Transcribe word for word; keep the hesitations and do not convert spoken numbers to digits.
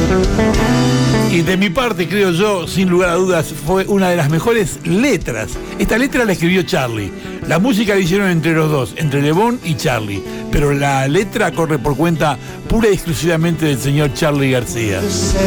Y de mi parte, creo yo, sin lugar a dudas, fue una de las mejores letras. Esta letra la escribió Charlie. La música la hicieron entre los dos, entre Le Bon y Charlie. Pero la letra corre por cuenta pura y exclusivamente del señor Charly García.